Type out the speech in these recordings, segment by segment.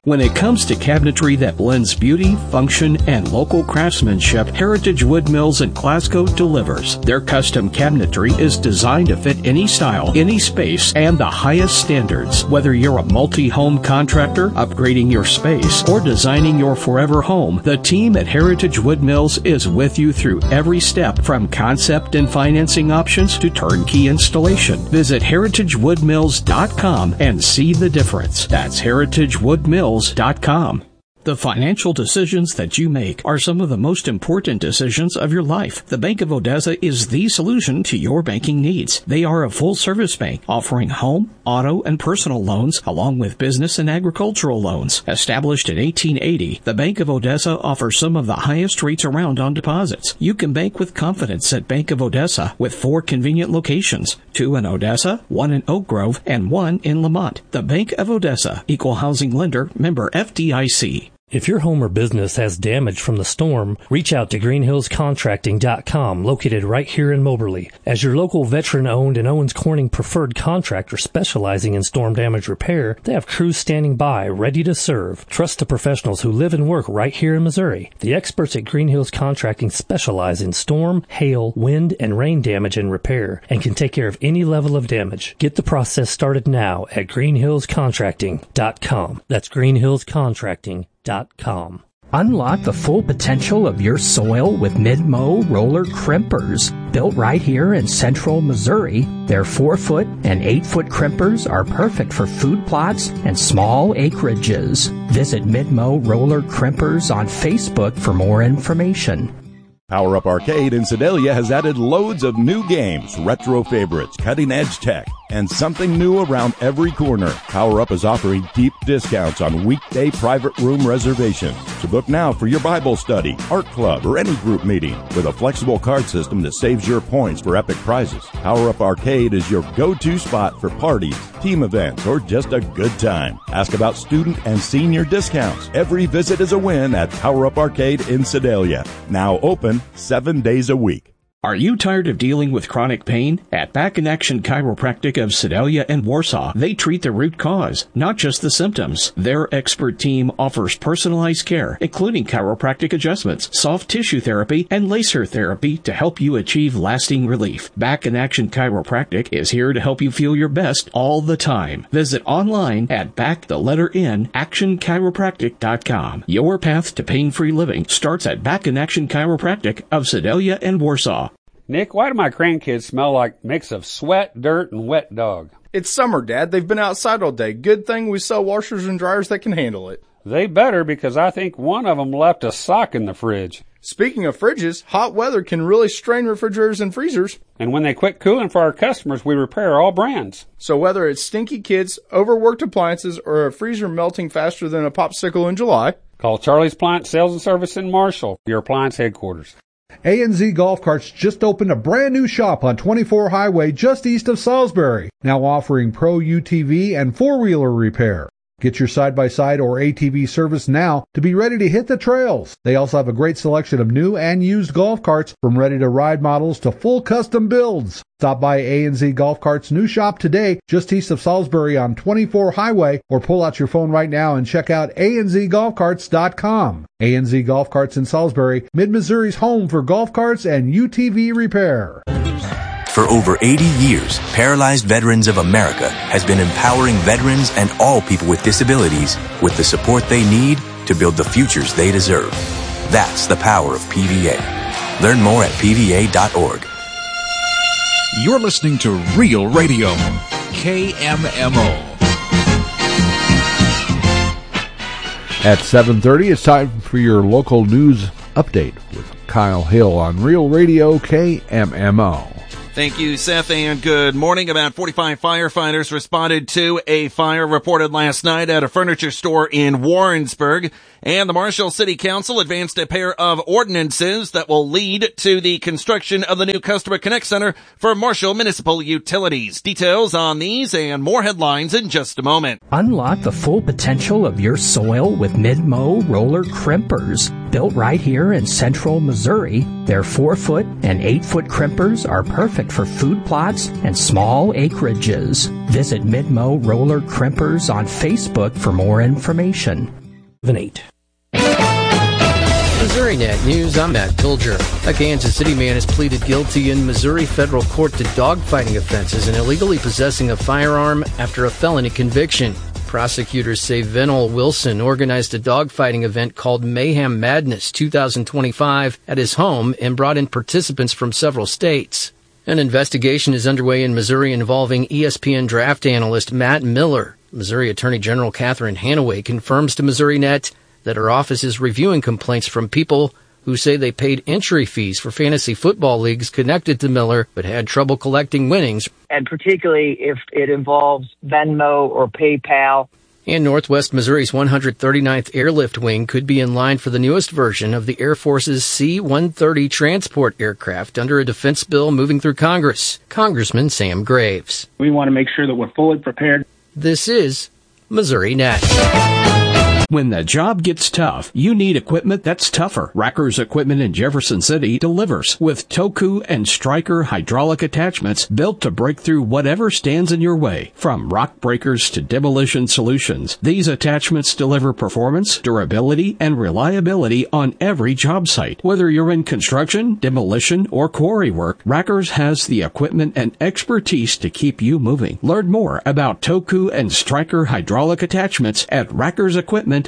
When it comes to cabinetry that blends beauty, function, and local craftsmanship, Heritage Wood Mills in Glasgow delivers. Their custom cabinetry is designed to fit any style, any space, and the highest standards. Whether you're a multi-home contractor, upgrading your space, or designing your forever home, the team at Heritage Wood Mills is with you through every step, from concept and financing options to turnkey installation. Visit heritagewoodmills.com and see the difference. That's heritagewoodmills.com. The financial decisions that you make are some of the most important decisions of your life. The Bank of Odessa is the solution to your banking needs. They are a full-service bank offering home, auto, and personal loans along with business and agricultural loans. Established in 1880, the Bank of Odessa offers some of the highest rates around on deposits. You can bank with confidence at Bank of Odessa with 4 convenient locations, 2 in Odessa, 1 in Oak Grove, and 1 in Lamont. The Bank of Odessa, Equal Housing Lender, member FDIC. If your home or business has damage from the storm, reach out to greenhillscontracting.com, located right here in Moberly. As your local veteran-owned and Owens Corning preferred contractor specializing in storm damage repair, they have crews standing by, ready to serve. Trust the professionals who live and work right here in Missouri. The experts at Green Hills Contracting specialize in storm, hail, wind, and rain damage and repair, and can take care of any level of damage. Get the process started now at greenhillscontracting.com. That's greenhillscontracting.com. Unlock the full potential of your soil with Mid-Mow roller crimpers. Built right here in central Missouri, their 4-foot and 8-foot crimpers are perfect for food plots and small acreages. Visit Mid-Mow roller crimpers on Facebook for more information. Power Up Arcade in Sedalia has added loads of new games, retro favorites, cutting-edge tech, and something new around every corner. Power Up is offering deep discounts on weekday private room reservations. So book now for your Bible study, art club, or any group meeting with a flexible card system that saves your points for epic prizes. Power Up Arcade is your go-to spot for parties, team events, or just a good time. Ask about student and senior discounts. Every visit is a win at Power Up Arcade in Sedalia. Now open 7 days a week. Are you tired of dealing with chronic pain? At Back in Action Chiropractic of Sedalia and Warsaw, they treat the root cause, not just the symptoms. Their expert team offers personalized care, including chiropractic adjustments, soft tissue therapy, and laser therapy to help you achieve lasting relief. Back in Action Chiropractic is here to help you feel your best all the time. Visit online at actionchiropractic.com. Your path to pain-free living starts at Back in Action Chiropractic of Sedalia and Warsaw. Nick, why do my grandkids smell like a mix of sweat, dirt, and wet dog? It's summer, Dad. They've been outside all day. Good thing we sell washers and dryers that can handle it. They better, because I think one of them left a sock in the fridge. Speaking of fridges, hot weather can really strain refrigerators and freezers. And when they quit cooling for our customers, we repair all brands. So whether it's stinky kids, overworked appliances, or a freezer melting faster than a popsicle in July, call Charlie's Appliance Sales and Service in Marshall, your appliance headquarters. A&Z Golf Carts just opened a brand new shop on 24 Highway just east of Salisbury, now offering Pro UTV and four-wheeler repair. Get your side-by-side or ATV service now to be ready to hit the trails. They also have a great selection of new and used golf carts, from ready-to-ride models to full custom builds. Stop by A&Z Golf Carts' new shop today, just east of Salisbury on 24 Highway, or pull out your phone right now and check out anzgolfcarts.com. A&Z Golf Carts in Salisbury, Mid-Missouri's home for golf carts and UTV repair. For over 80 years, Paralyzed Veterans of America has been empowering veterans and all people with disabilities with the support they need to build the futures they deserve. That's the power of PVA. Learn more at PVA.org. You're listening to Real Radio, KMMO. At 7:30, it's time for your local news update with Kyle Hill on Real Radio, KMMO. Thank you, Seth, and good morning. About 45 firefighters responded to a fire reported last night at a furniture store in Warrensburg, and the Marshall City Council advanced a pair of ordinances that will lead to the construction of the new Customer Connect Center for Marshall Municipal Utilities. Details on these and more headlines in just a moment. Unlock the full potential of your soil with Mid-Mow roller crimpers. Built right here in central Missouri, Their 4-foot and 8-foot crimpers are perfect for food plots and small acreages. Visit Midmo Roller Crimpers on Facebook for more information. Missouri Net News, I'm Matt Pilger. A Kansas City man has pleaded guilty in Missouri federal court to dogfighting offenses and illegally possessing a firearm after a felony conviction. Prosecutors say Venel Wilson organized a dogfighting event called Mayhem Madness 2025 at his home and brought in participants from several states. An investigation is underway in Missouri involving ESPN draft analyst Matt Miller. Missouri Attorney General Catherine Hanaway confirms to Missouri Net that her office is reviewing complaints from people who say they paid entry fees for fantasy football leagues connected to Miller but had trouble collecting winnings. And particularly if it involves Venmo or PayPal. And Northwest Missouri's 139th Airlift Wing could be in line for the newest version of the Air Force's C-130 transport aircraft under a defense bill moving through Congress. Congressman Sam Graves. We want to make sure that we're fully prepared. This is Missouri Net. When the job gets tough, you need equipment that's tougher. Racker's Equipment in Jefferson City delivers with Toku and Stryker hydraulic attachments built to break through whatever stands in your way. From rock breakers to demolition solutions, these attachments deliver performance, durability, and reliability on every job site. Whether you're in construction, demolition, or quarry work, Racker's has the equipment and expertise to keep you moving. Learn more about Toku and Stryker hydraulic attachments at rackersequipment.com.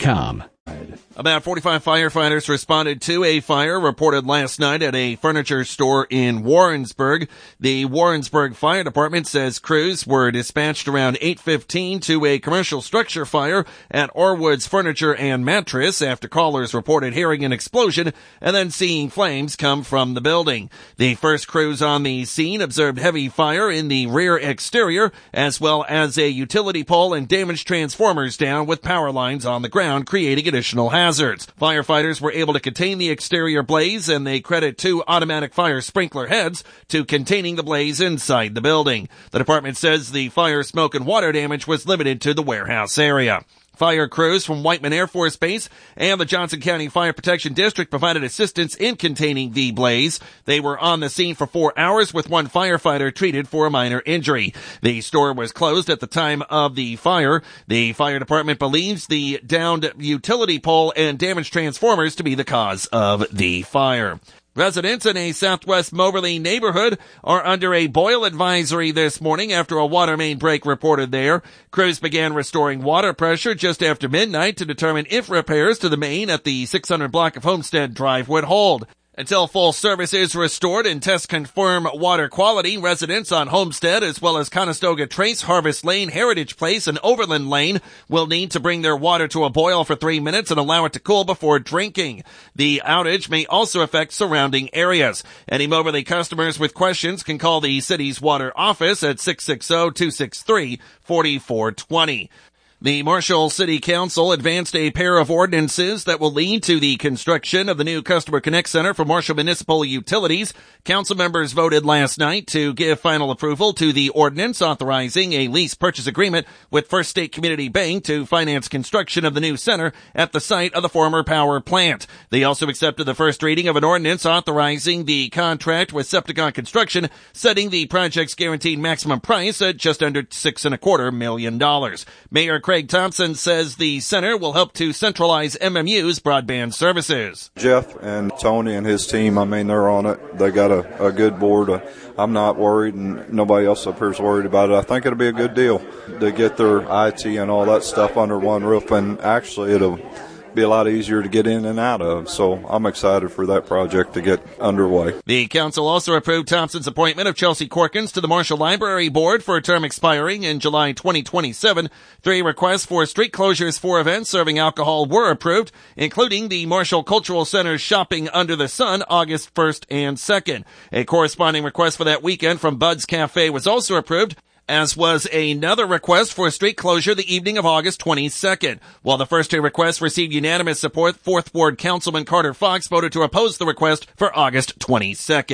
About 45 firefighters responded to a fire reported last night at a furniture store in Warrensburg. The Warrensburg Fire Department says crews were dispatched around 8:15 to a commercial structure fire at Orwood's Furniture and Mattress after callers reported hearing an explosion and then seeing flames come from the building. The first crews on the scene observed heavy fire in the rear exterior as well as a utility pole and damaged transformers down with power lines on the ground, creating additional hazards. Firefighters were able to contain the exterior blaze, and they credit 2 automatic fire sprinkler heads to containing the blaze inside the building. The department says the fire, smoke, and water damage was limited to the warehouse area. Fire crews from Whiteman Air Force Base and the Johnson County Fire Protection District provided assistance in containing the blaze. They were on the scene for 4 hours with 1 firefighter treated for a minor injury. The store was closed at the time of the fire. The fire department believes the downed utility pole and damaged transformers to be the cause of the fire. Residents in a southwest Moberly neighborhood are under a boil advisory this morning after a water main break reported there. Crews began restoring water pressure just after midnight to determine if repairs to the main at the 600 block of Homestead Drive would hold. Until full service is restored and tests confirm water quality, residents on Homestead as well as Conestoga Trace, Harvest Lane, Heritage Place, and Overland Lane will need to bring their water to a boil for 3 minutes and allow it to cool before drinking. The outage may also affect surrounding areas. Any Moberly customers with questions can call the city's water office at 660-263-4420. The Marshall City Council advanced a pair of ordinances that will lead to the construction of the new Customer Connect Center for Marshall Municipal Utilities. Council members voted last night to give final approval to the ordinance authorizing a lease purchase agreement with First State Community Bank to finance construction of the new center at the site of the former power plant. They also accepted the first reading of an ordinance authorizing the contract with Septicon Construction, setting the project's guaranteed maximum price at just under $6.25 million. Mayor Craig Thompson says the center will help to centralize MMU's broadband services. Jeff and Tony and his team, they're on it. They got a good board. I'm not worried, and nobody else up here is worried about it. I think it'll be a good deal to get their IT and all that stuff under one roof, and actually it'll be a lot easier to get in and out of. So I'm excited for that project to get underway. The council also approved Thompson's appointment of Chelsea Corkins to the Marshall Library Board for a term expiring in July 2027. 3 requests for street closures for events serving alcohol were approved, including the Marshall Cultural Center's Shopping Under the Sun August 1st and 2nd. A corresponding request for that weekend from Bud's Cafe was also approved, as was another request for a street closure the evening of August 22nd. While the first 2 requests received unanimous support, 4th Ward Councilman Carter Fox voted to oppose the request for August 22nd.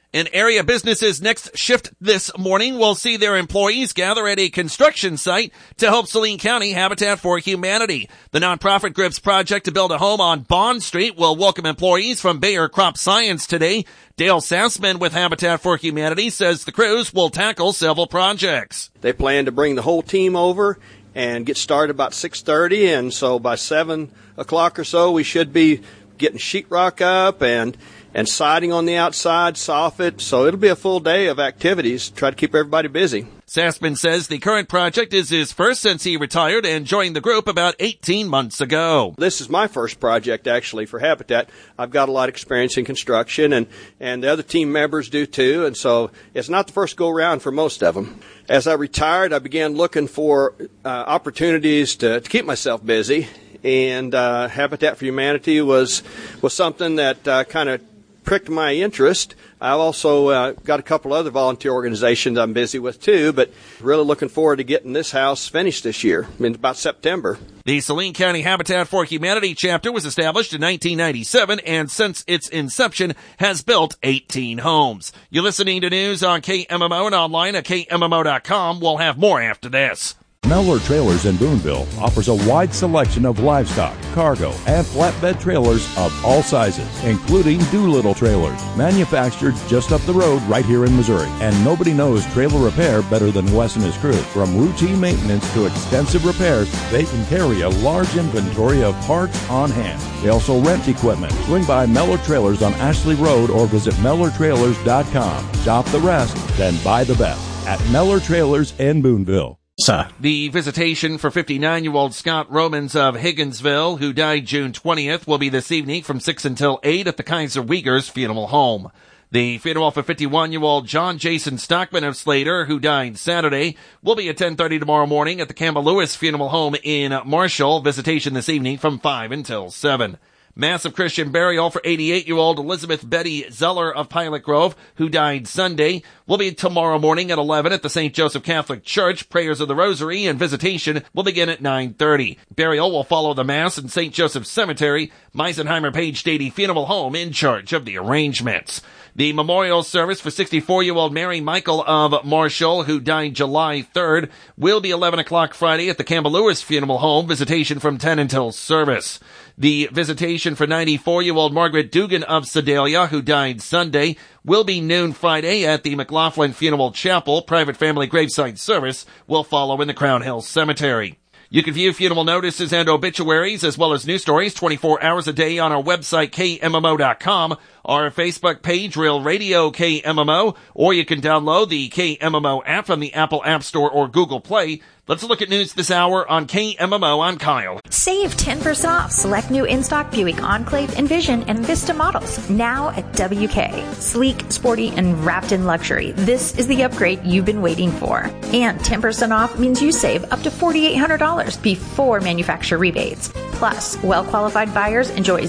An area business's next shift this morning will see their employees gather at a construction site to help Saline County Habitat for Humanity. The nonprofit group's project to build a home on Bond Street will welcome employees from Bayer Crop Science today. Dale Sassman with Habitat for Humanity says the crews will tackle several projects. They plan to bring the whole team over and get started about 6:30, and so by 7 o'clock or so we should be getting sheetrock up and siding on the outside, soffit. So it'll be a full day of activities to try to keep everybody busy. Sassman says the current project is his first since he retired and joined the group about 18 months ago. This is my first project, actually, for Habitat. I've got a lot of experience in construction, and the other team members do too, and so it's not the first go-around for most of them. As I retired, I began looking for opportunities to keep myself busy, and Habitat for Humanity was something that kind of pricked my interest. I've also got a couple other volunteer organizations I'm busy with too, but really looking forward to getting this house finished this year, in about September. The Saline County Habitat for Humanity chapter was established in 1997 and since its inception has built 18 homes. You're listening to news on KMMO and online at KMMO.com. We'll have more after this. Mellor Trailers in Boonville offers a wide selection of livestock, cargo, and flatbed trailers of all sizes, including Doolittle trailers, manufactured just up the road right here in Missouri. And nobody knows trailer repair better than Wes and his crew. From routine maintenance to extensive repairs, they can carry a large inventory of parts on hand. They also rent equipment. Swing by Mellor Trailers on Ashley Road or visit MellorTrailers.com. Shop the rest, then buy the best at Mellor Trailers in Boonville. The visitation for 59-year-old Scott Romans of Higginsville, who died June 20th, will be this evening from 6 until 8 at the Kaiser Uyghurs Funeral Home. The funeral for 51-year-old John Jason Stockman of Slater, who died Saturday, will be at 10:30 tomorrow morning at the Campbell Lewis Funeral Home in Marshall. Visitation this evening from 5 until 7. Massive Christian burial for 88-year-old Elizabeth Betty Zeller of Pilot Grove, who died Sunday, will be tomorrow morning at 11 at the St. Joseph Catholic Church. Prayers of the Rosary and visitation will begin at 9:30. Burial will follow the Mass in St. Joseph Cemetery. Meisenheimer Page Stady Funeral Home in charge of the arrangements. The memorial service for 64-year-old Mary Michael of Marshall, who died July 3rd, will be 11 o'clock Friday at the Campbell Lewis Funeral Home. Visitation from 10 until service. The visitation for 94-year-old Margaret Dugan of Sedalia, who died Sunday, will be noon Friday at the McLaughlin Funeral Chapel. Private family graveside service will follow in the Crown Hill Cemetery. You can view funeral notices and obituaries as well as news stories 24 hours a day on our website, KMMO.com, our Facebook page, Real Radio KMMO, or you can download the KMMO app from the Apple App Store or Google Play. Let's look at news this hour on KMMO. I'm Kyle. Save 10% off select new in-stock Buick Enclave, Envision, and Vista models now at WK. Sleek, sporty, and wrapped in luxury. This is the upgrade you've been waiting for. And 10% off means you save up to $4,800 before manufacturer rebates. Plus, well-qualified buyers enjoy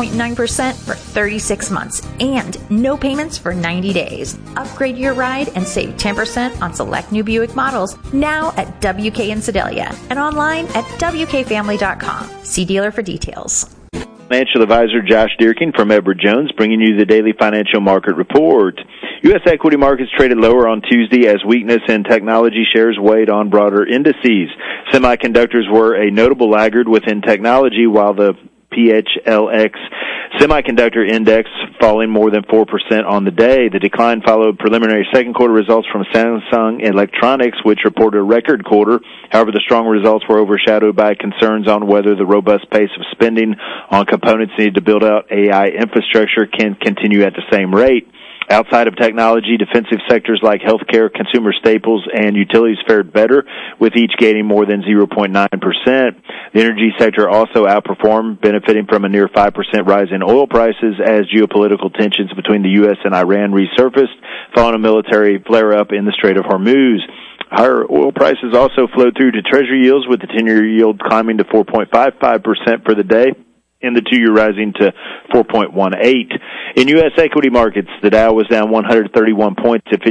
0.9% for 36 months and no payments for 90 days. Upgrade your ride and save 10% on select new Buick models now at WK in Sedalia and online at WKFamily.com. See dealer for details. Financial advisor Josh Deerking from Edward Jones bringing you the daily financial market report. U.S. equity markets traded lower on Tuesday as weakness in technology shares weighed on broader indices. Semiconductors were a notable laggard within technology, while the PHLX Semiconductor Index falling more than 4% on the day. The decline followed preliminary second quarter results from Samsung Electronics, which reported a record quarter. However, the strong results were overshadowed by concerns on whether the robust pace of spending on components needed to build out AI infrastructure can continue at the same rate. Outside of technology, defensive sectors like healthcare, consumer staples, and utilities fared better, with each gaining more than 0.9%. The energy sector also outperformed, benefiting from a near 5% rise in oil prices as geopolitical tensions between the U.S. and Iran resurfaced following a military flare-up in the Strait of Hormuz. Higher oil prices also flowed through to Treasury yields, with the 10-year yield climbing to 4.55% for the day, and the 2-year rising to 4.18. In U.S. equity markets, the Dow was down 131 points at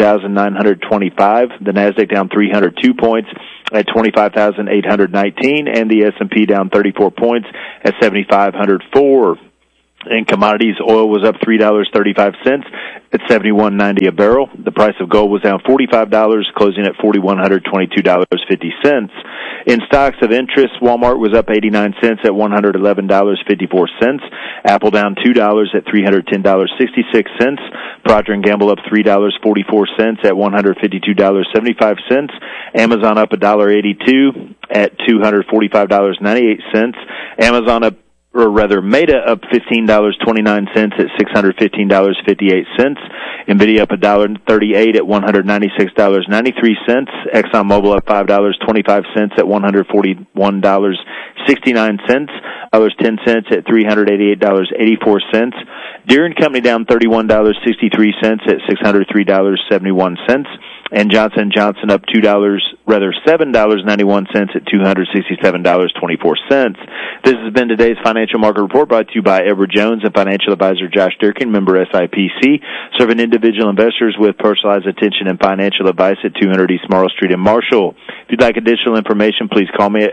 52,925. The Nasdaq down 302 points at 25,819, and the S&P down 34 points at 7,504. In commodities, oil was up $3.35 at $71.90 a barrel. The price of gold was down $45, closing at $4,122.50. In stocks of interest, Walmart was up 89 cents at $111.54. Apple down $2 at $310.66. Procter & Gamble up $3.44 at $152.75. Amazon up $1.82 at $245.98. Amazon up Meta up $15.29 at $615.58. Nvidia up $1.38 at $196.93. ExxonMobil up $5.25 at $141.69. $10 at $388.84. Deere & Company down $31.63 at $603.71. And Johnson & Johnson up $7.91 at $267.24. This has been today's Financial Market Report, brought to you by Edward Jones and financial advisor Josh Durkin, member SIPC, serving individual investors with personalized attention and financial advice at 200 East Marl Street in Marshall. If you'd like additional information, please call me at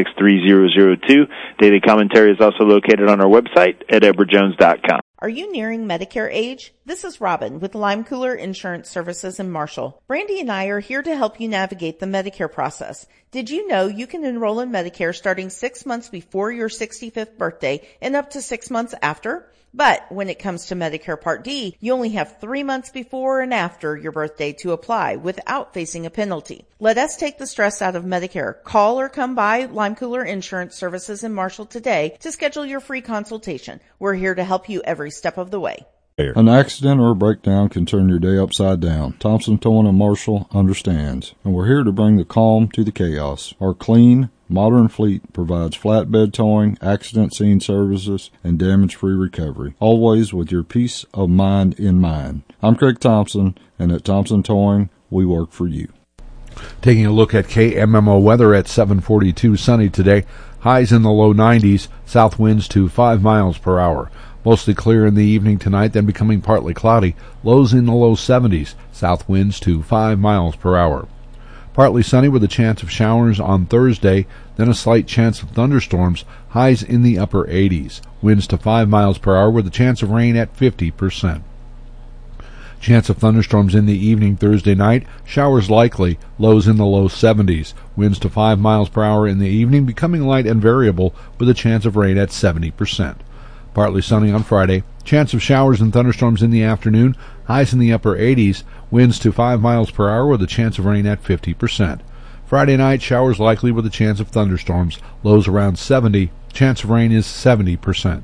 863-0002. Daily commentary is also located on our website at edwardjones.com. Are you nearing Medicare age? This is Robin with Lime Cooler Insurance Services in Marshall. Brandy and I are here to help you navigate the Medicare process. Did you know you can enroll in Medicare starting 6 months before your 65th birthday and up to 6 months after? But when it comes to Medicare Part D, you only have 3 months before and after your birthday to apply without facing a penalty. Let us take the stress out of Medicare. Call or come by Lime Cooler Insurance Services in Marshall today to schedule your free consultation. We're here to help you every step of the way. An accident or a breakdown can turn your day upside down. Thompson Towing and Marshall understands, and we're here to bring the calm to the chaos. Our clean, modern fleet provides flatbed towing, accident scene services, and damage-free recovery, always with your peace of mind in mind. I'm Craig Thompson, and at Thompson Towing, we work for you. Taking a look at KMMO weather at 7:42, sunny today. Highs in the low 90s, south winds to 5 miles per hour. Mostly clear in the evening tonight, then becoming partly cloudy. Lows in the low 70s, south winds to 5 miles per hour. Partly sunny with a chance of showers on Thursday, then a slight chance of thunderstorms. Highs in the upper 80s. Winds to 5 miles per hour with a chance of rain at 50%. Chance of thunderstorms in the evening Thursday night. Showers likely. Lows in the low 70s. Winds to 5 miles per hour in the evening, becoming light and variable with a chance of rain at 70%. Partly sunny on Friday. Chance of showers and thunderstorms in the afternoon. Highs in the upper 80s. Winds to 5 miles per hour with a chance of rain at 50%. Friday night, showers likely with a chance of thunderstorms. Lows around 70. Chance of rain is 70%.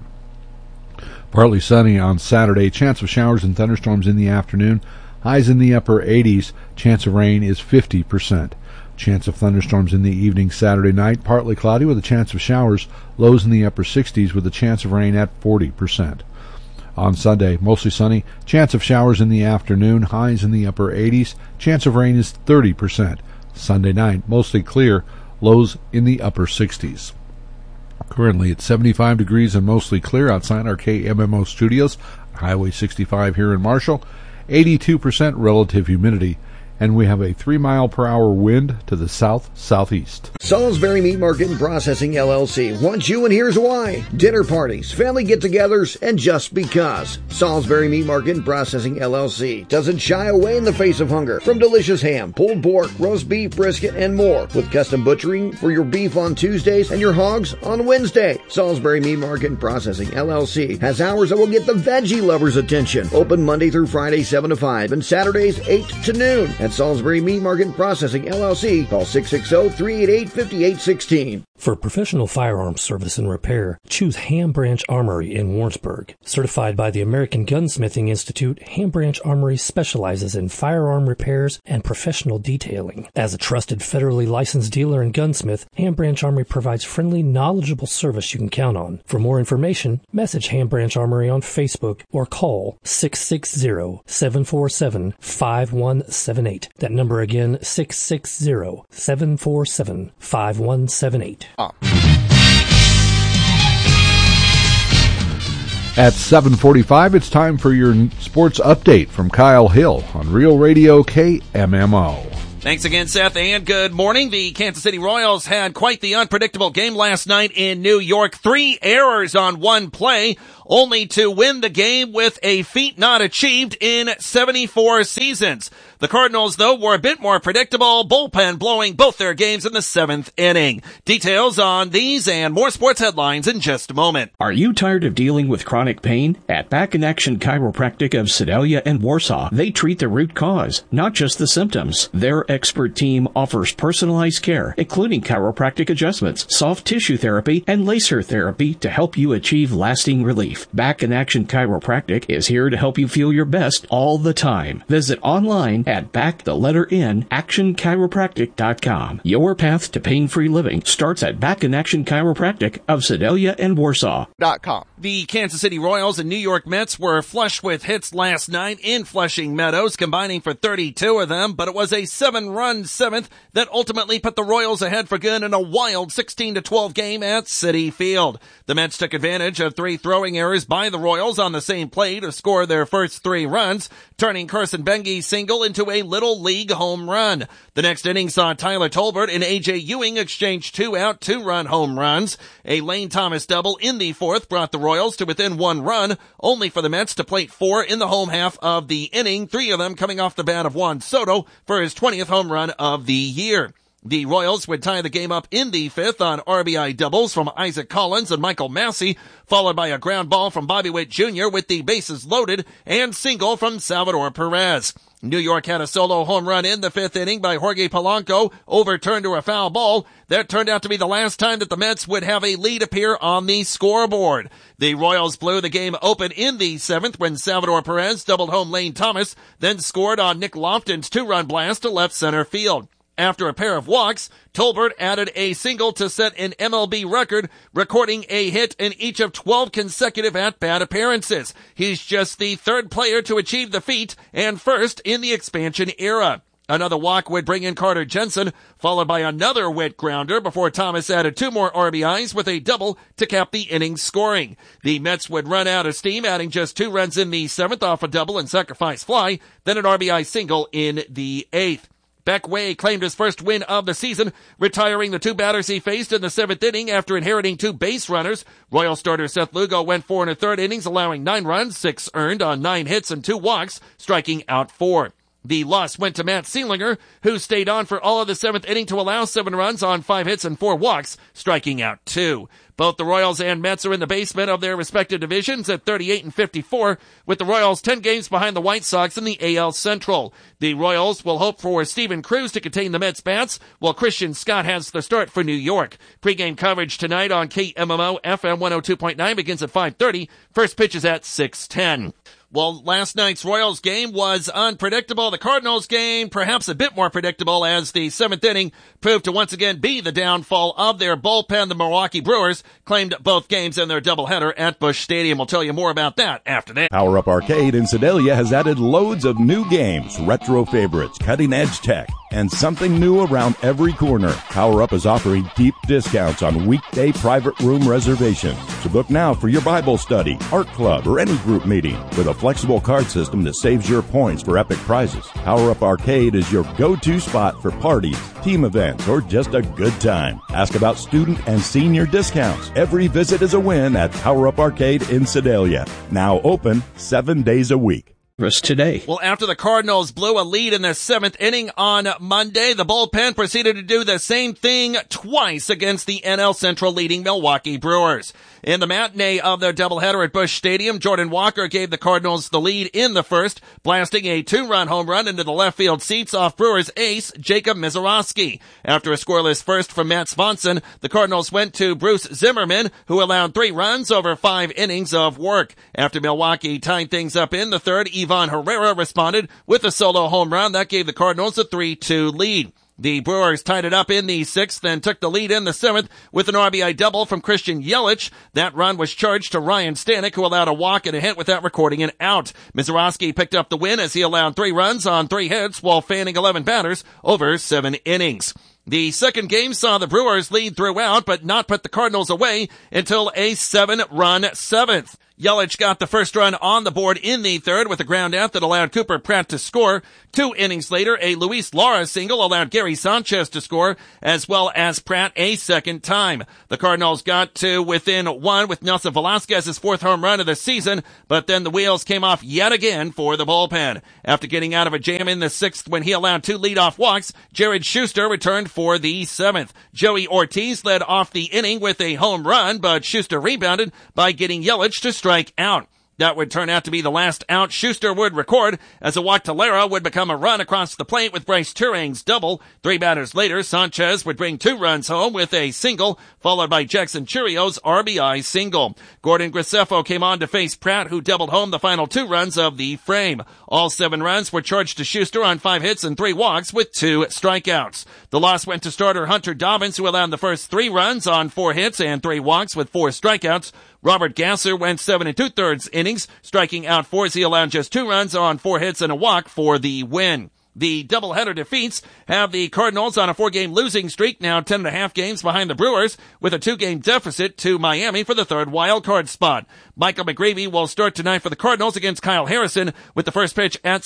Partly sunny on Saturday. Chance of showers and thunderstorms in the afternoon. Highs in the upper 80s. Chance of rain is 50%. Chance of thunderstorms in the evening Saturday night. Partly cloudy with a chance of showers. Lows in the upper 60s with a chance of rain at 40%. On Sunday, mostly sunny. Chance of showers in the afternoon. Highs in the upper 80s. Chance of rain is 30%. Sunday night, mostly clear. Lows in the upper 60s. Currently at 75 degrees and mostly clear outside our KMMO studios. Highway 65 here in Marshall. 82% relative humidity. And we have a 3 mile per hour wind to the south-southeast. Salisbury Meat Market and Processing LLC wants you, and here's why. Dinner parties, family get-togethers, and just because. Salisbury Meat Market and Processing LLC doesn't shy away in the face of hunger from delicious ham, pulled pork, roast beef, brisket, and more, with custom butchering for your beef on Tuesdays and your hogs on Wednesday. Salisbury Meat Market and Processing LLC has hours that will get the veggie lovers' attention. Open Monday through Friday 7 to 5 and Saturdays 8 to noon. At Salisbury Meat Market and Processing LLC, call 660-388-5816. For professional firearms service and repair, choose Ham Branch Armory in Warrensburg. Certified by the American Gunsmithing Institute, Ham Branch Armory specializes in firearm repairs and professional detailing. As a trusted federally licensed dealer and gunsmith, Ham Branch Armory provides friendly, knowledgeable service you can count on. For more information, message Ham Branch Armory on Facebook or call 660-747-5178. That number again, 660-747-5178. At 7:45, it's time for your sports update from Kyle Hill on Real Radio KMMO. Thanks again, Seth, and good morning. The Kansas City Royals had quite the unpredictable game last night in New York. 3 errors on one play. only to win the game with a feat not achieved in 74 seasons. The Cardinals, though, were a bit more predictable, bullpen blowing both their games in the 7th inning. Details on these and more sports headlines in just a moment. Are you tired of dealing with chronic pain? At Back in Action Chiropractic of Sedalia and Warsaw, they treat the root cause, not just the symptoms. Their expert team offers personalized care, including chiropractic adjustments, soft tissue therapy, and laser therapy to help you achieve lasting relief. Back in Action Chiropractic is here to help you feel your best all the time. Visit online at actionchiropractic.com. Your path to pain-free living starts at Back in Action Chiropractic of Sedalia and Warsaw.com. The Kansas City Royals and New York Mets were flush with hits last night in Flushing Meadows, combining for 32 of them, but it was a 7-run seventh that ultimately put the Royals ahead for good in a wild 16-12 game at Citi Field. The Mets took advantage of 3 throwing errors by the Royals on the same play to score their first 3 runs, turning Carson Benge's single into a Little League home run. The next inning saw Tyler Tolbert and A.J. Ewing exchange 2-out, 2-run home runs. A Lane Thomas double in the 4th brought the Royals to within 1 run, only for the Mets to plate 4 in the home half of the inning, 3 of them coming off the bat of Juan Soto for his 20th home run of the year. The Royals would tie the game up in the 5th on RBI doubles from Isaac Collins and Michael Massey, followed by a ground ball from Bobby Witt Jr. with the bases loaded and single from Salvador Perez. New York had a solo home run in the 5th inning by Jorge Polanco, overturned to a foul ball. That turned out to be the last time that the Mets would have a lead appear on the scoreboard. The Royals blew the game open in the 7th when Salvador Perez doubled home Lane Thomas, then scored on Nick Lofton's 2-run blast to left center field. After a pair of walks, Tolbert added a single to set an MLB record, recording a hit in each of 12 consecutive at-bat appearances. He's just the 3rd player to achieve the feat and 1st in the expansion era. Another walk would bring in Carter Jensen, followed by another Witt grounder before Thomas added 2 more RBIs with a double to cap the inning's scoring. The Mets would run out of steam, adding just 2 runs in the 7th off a double and sacrifice fly, then an RBI single in the 8th. Beck Way claimed his first win of the season, retiring the 2 batters he faced in the 7th inning after inheriting 2 base runners. Royal starter Seth Lugo went 4 1/3 innings, allowing 9 runs, 6 earned on 9 hits and 2 walks, striking out 4. The loss went to Matt Seelinger, who stayed on for all of the 7th inning to allow 7 runs on 5 hits and 4 walks, striking out 2. Both the Royals and Mets are in the basement of their respective divisions at 38 and 54, with the Royals 10 games behind the White Sox in the AL Central. The Royals will hope for Steven Cruz to contain the Mets' bats, while Christian Scott has the start for New York. Pre-game coverage tonight on KMMO FM 102.9 begins at 5:30. First pitch is at 6:10. Well, last night's Royals game was unpredictable. The Cardinals game, perhaps a bit more predictable, as the 7th inning proved to once again be the downfall of their bullpen. The Milwaukee Brewers claimed both games in their doubleheader at Busch Stadium. We'll tell you more about that after that. Power Up Arcade in Sedalia has added loads of new games, retro favorites, cutting-edge tech, and something new around every corner. Power Up is offering deep discounts on weekday private room reservations. So book now for your Bible study, art club, or any group meeting with a flexible card system that saves your points for epic prizes. Power Up Arcade is your go-to spot for parties, team events, or just a good time. Ask about student and senior discounts. Every visit is a win at Power Up Arcade in Sedalia. Now open 7 days a week. Today. Well, after the Cardinals blew a lead in the 7th inning on Monday, the bullpen proceeded to do the same thing twice against the NL Central leading Milwaukee Brewers. In the matinee of their doubleheader at Busch Stadium, Jordan Walker gave the Cardinals the lead in the 1st, blasting a 2-run home run into the left field seats off Brewers ace Jacob Misiorowski. After a scoreless 1st from Matt Swanson, the Cardinals went to Bruce Zimmerman, who allowed 3 runs over 5 innings of work. After Milwaukee tied things up in the 3rd, Ivan Herrera responded with a solo home run that gave the Cardinals a 3-2 lead. The Brewers tied it up in the 6th, then took the lead in the 7th with an RBI double from Christian Yelich. That run was charged to Ryan Stanek, who allowed a walk and a hit without recording an out. Misiorowski picked up the win as he allowed 3 runs on 3 hits while fanning 11 batters over 7 innings. The second game saw the Brewers lead throughout, but not put the Cardinals away until a 7-run 7th. Yelich got the first run on the board in the third with a ground out that allowed Cooper Pratt to score. 2 innings later, a Luis Lara single allowed Gary Sanchez to score, as well as Pratt a second time. The Cardinals got to within 1 with Nelson Velasquez's 4th home run of the season, but then the wheels came off yet again for the bullpen. After getting out of a jam in the 6th when he allowed 2 leadoff walks, Jared Schuster returned for the 7th. Joey Ortiz led off the inning with a home run, but Schuster rebounded by getting Yelich to strike out. That would turn out to be the last out Schuster would record, as a walk to Lara would become a run across the plate with Bryce Turang's double. 3 batters later, Sanchez would bring 2 runs home with a single, followed by Jackson Churrio's RBI single. Gordon Graceffo came on to face Pratt, who doubled home the final 2 runs of the frame. All 7 runs were charged to Schuster on 5 hits and 3 walks with 2 strikeouts. The loss went to starter Hunter Dobbins, who allowed the first 3 runs on 4 hits and 3 walks with 4 strikeouts. Robert Gasser went 7 2/3 innings, striking out 4 as he allowed just 2 runs on 4 hits and a walk for the win. The doubleheader defeats have the Cardinals on a 4-game losing streak, now 10.5 games behind the Brewers, with a 2-game deficit to Miami for the 3rd wildcard spot. Michael McGreevy will start tonight for the Cardinals against Kyle Harrison with the first pitch at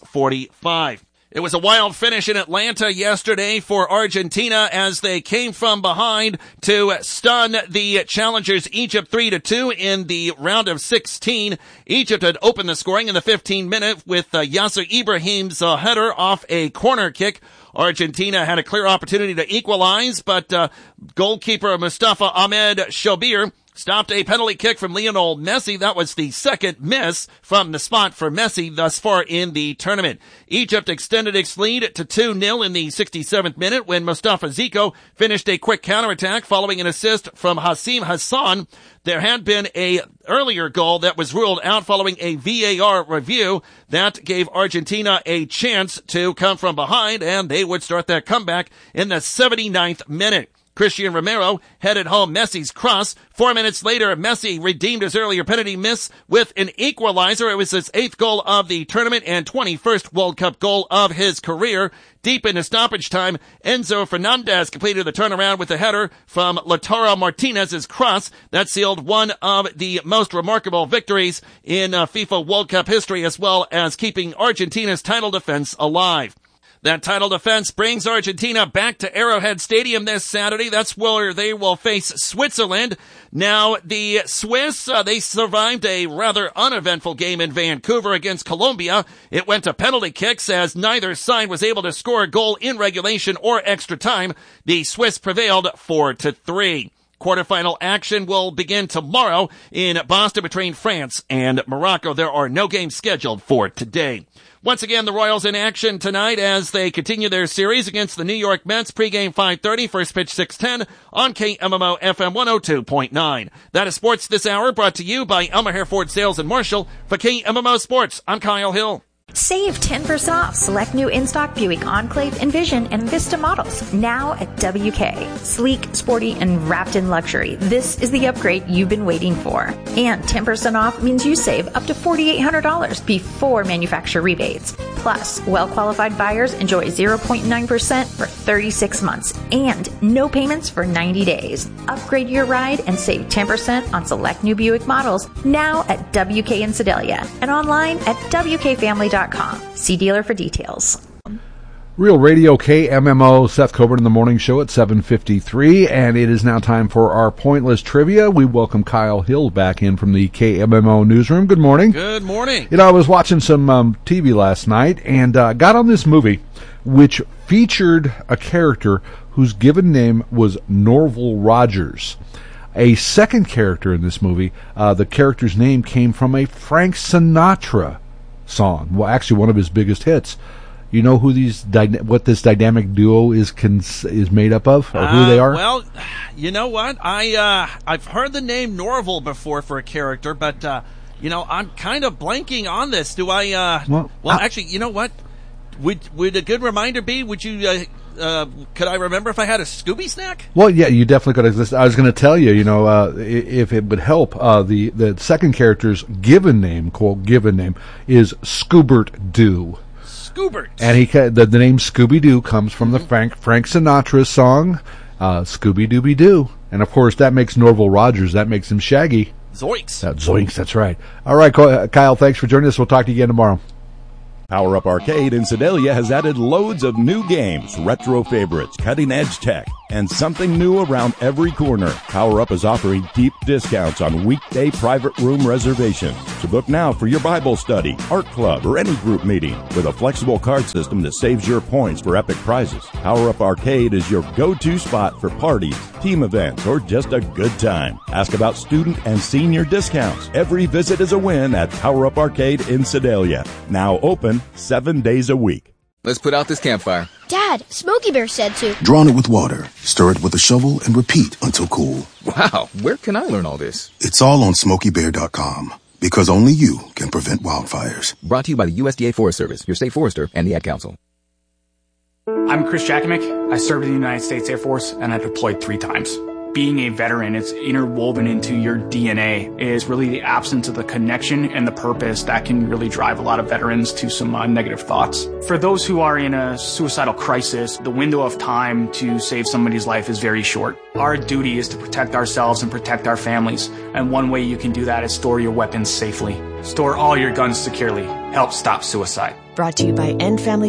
6:45. It was a wild finish in Atlanta yesterday for Argentina as they came from behind to stun the challengers Egypt 3-2 in the round of 16. Egypt had opened the scoring in the 15th minute with Yasser Ibrahim's header off a corner kick. Argentina had a clear opportunity to equalize, but goalkeeper Mustafa Ahmed Shobir stopped a penalty kick from Lionel Messi. That was the 2nd miss from the spot for Messi thus far in the tournament. Egypt extended its lead to 2-0 in the 67th minute when Mustafa Zico finished a quick counterattack following an assist from Hassim Hassan. There had been a earlier goal that was ruled out following a VAR review that gave Argentina a chance to come from behind, and they would start that comeback in the 79th minute. Christian Romero headed home Messi's cross. 4 minutes later, Messi redeemed his earlier penalty miss with an equalizer. It was his 8th goal of the tournament and 21st World Cup goal of his career. Deep into stoppage time, Enzo Fernandez completed the turnaround with a header from Lautaro Martinez's cross. That sealed one of the most remarkable victories in FIFA World Cup history, as well as keeping Argentina's title defense alive. That title defense brings Argentina back to Arrowhead Stadium this Saturday. That's where they will face Switzerland. Now, the Swiss, they survived a rather uneventful game in Vancouver against Colombia. It went to penalty kicks as neither side was able to score a goal in regulation or extra time. The Swiss prevailed 4-3. Quarterfinal action will begin tomorrow in Boston between France and Morocco. There are no games scheduled for today. Once again, the Royals in action tonight as they continue their series against the New York Mets. Pregame 5:30, first pitch 6:10 on KMMO FM 102.9. That is sports this hour, brought to you by Elmer Hair Ford Sales in Marshall. For KMMO Sports, I'm Kyle Hill. Save 10% off select new in-stock Buick Enclave, Envision, and Vista models now at WK. Sleek, sporty, and wrapped in luxury. This is the upgrade you've been waiting for. And 10% off means you save up to $4,800 before manufacturer rebates. Plus, well-qualified buyers enjoy 0.9% for 36 months and no payments for 90 days. Upgrade your ride and save 10% on select new Buick models now at WK in Sedalia and online at WKFamily.com. See dealer for details. Real Radio KMMO, Seth Coburn in the morning show at 7:53, and it is now time for our Pointless Trivia. We welcome Kyle Hill back in from the KMMO newsroom. Good morning. Good morning. You know, I was watching some TV last night and got on this movie which featured a character whose given name was Norval Rogers. A second character in this movie, the character's name came from a Frank Sinatra song. Well, actually, one of his biggest hits. You know who what this dynamic duo is made up of, or who they are? Well, you know what? I've heard the name Norval before for a character, but I'm kind of blanking on this. Do I? Actually, you know what? Would a good reminder be? Would you? Could I remember if I had a Scooby snack? Well, yeah, you definitely could. I was going to tell you, if it would help, the second character's given name, quote, given name, is Scoobert Doo. Scoobert. And the name Scooby-Doo comes from the Frank Sinatra song, Scooby-Dooby-Doo. And, of course, that makes Norval Rogers, that makes him Shaggy. Zoinks. Zoinks, that's right. All right, Kyle, thanks for joining us. We'll talk to you again tomorrow. Power Up Arcade in Sedalia has added loads of new games, retro favorites, cutting-edge tech, and something new around every corner. Power Up is offering deep discounts on weekday private room reservations. So book now for your Bible study, art club, or any group meeting with a flexible card system that saves your points for epic prizes. Power Up Arcade is your go-to spot for parties, team events, or just a good time. Ask about student and senior discounts. Every visit is a win at Power Up Arcade in Sedalia. Now open 7 days a week. Let's put out this campfire. Dad, Smokey Bear said to. Drawn it with water, stir it with a shovel, and repeat until cool. Wow, where can I learn all this? It's all on SmokeyBear.com, because only you can prevent wildfires. Brought to you by the USDA Forest Service, your state forester, and the Ad Council. I'm Chris Jakimick. I served in the United States Air Force, and I deployed 3 times. Being a veteran, it's interwoven into your DNA. It is really the absence of the connection and the purpose that can really drive a lot of veterans to some negative thoughts. For those who are in a suicidal crisis, the window of time to save somebody's life is very short. Our duty is to protect ourselves and protect our families. And one way you can do that is store your weapons safely. Store all your guns securely. Help stop suicide. Brought to you by End Family